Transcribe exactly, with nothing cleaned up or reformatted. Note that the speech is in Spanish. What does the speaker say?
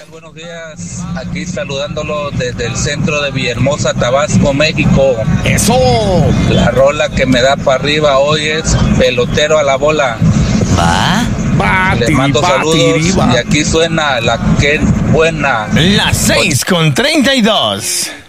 Buenos días, aquí saludándolo desde el centro de Villahermosa, Tabasco, México. ¡Eso! La rola que me da para arriba hoy es Pelotero a la bola. ¿Va? Les mando saludos y aquí suena la que buena. Las seis con treinta y dos.